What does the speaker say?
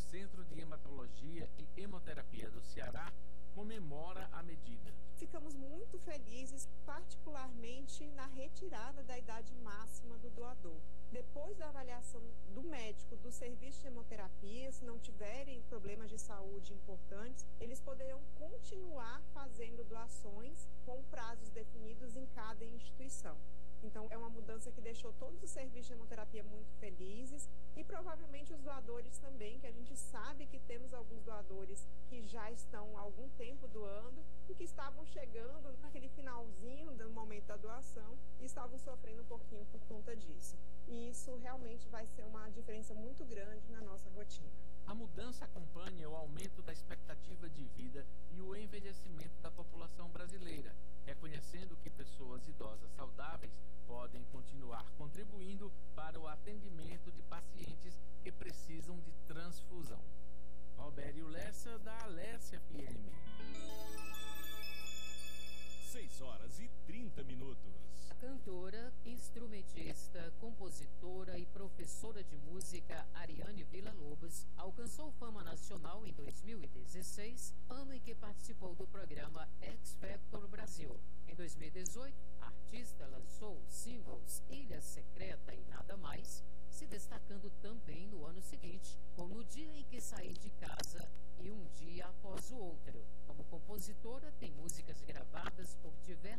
Centro de Hematologia e Hemoterapia do Ceará comemora a medida. Ficamos muito felizes, particularmente na retirada da idade máxima do doador. Depois da avaliação do médico do serviço de hemoterapia, se não tiverem problemas de saúde importantes, eles poderão continuar fazendo doações com prazos definidos em cada instituição. Então, é uma mudança que deixou todos os serviços de hemoterapia muito felizes e provavelmente os doadores também, que a gente sabe que temos alguns doadores que já estão há algum tempo doando e que estavam chegando naquele finalzinho do momento da doação e estavam sofrendo um pouquinho por conta disso. E isso realmente vai ser uma diferença muito grande na nossa rotina. A mudança acompanha o aumento da expectativa de vida e o envelhecimento da população brasileira, reconhecendo que pessoas idosas saudáveis podem continuar contribuindo para o atendimento de pacientes que precisam de transfusão. Robério Lessa, da Alessia FM. 6h30. A cantora, instrumentista, compositora e professora de música Ariane Villa-Lobos alcançou fama nacional em 2016, ano em que participou do programa X Factor Brasil. Em 2018, a artista lançou os singles Ilha Secreta e Nada Mais, se destacando também no ano seguinte, com No Dia em que Saí de Casa e Um Dia Após o Outro. Como compositora, tem músicas gravadas por diversos